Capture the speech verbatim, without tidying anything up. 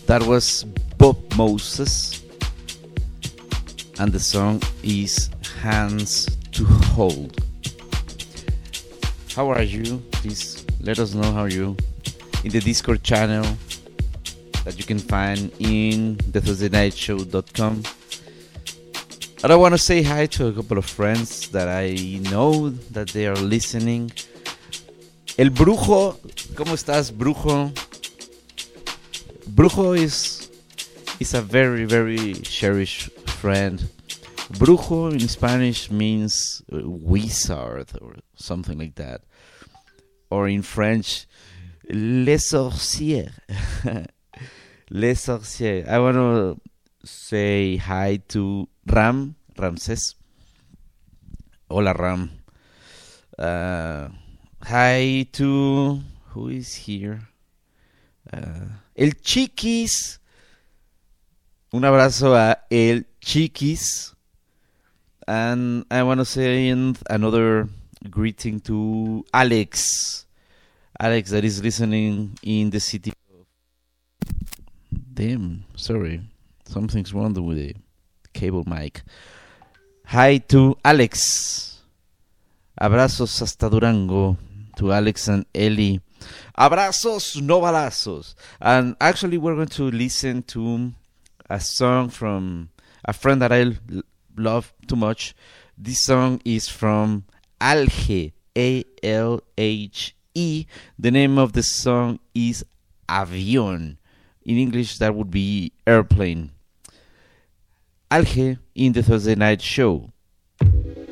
That was Bob Moses, and the song is Hands to Hold. How are you? Please let us know how you in the Discord channel that you can find in the Thursday Night Show dot com. And I want to say hi to a couple of friends that I know that they are listening. El Brujo, ¿cómo estás, Brujo? Brujo is is a very, very cherished friend. Brujo in Spanish means wizard or something like that. Or in French, les sorcières. Les sorcières. I want to say hi to Ram, Ramses. Hola, Ram. Uh, hi to... Who is here? Uh, El Chiquis. Un abrazo a El Chiquis. And I want to say another greeting to Alex. Alex that is listening in the city. Damn, sorry. Something's wrong with the cable mic. Hi to Alex. Abrazos hasta Durango. To Alex and Ellie. Abrazos, no balazos. And actually we're going to listen to a song from a friend that I l- love too much. This song is from Alge, A L H E. The name of the song is Avión. In English, that would be airplane. Alge in the Thursday Night Show.